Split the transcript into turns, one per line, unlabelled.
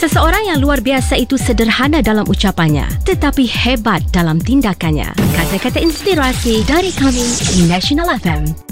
Seseorang yang luar biasa itu sederhana dalam ucapannya, tetapi hebat dalam tindakannya. Kata-kata inspirasi dari kami di National FM.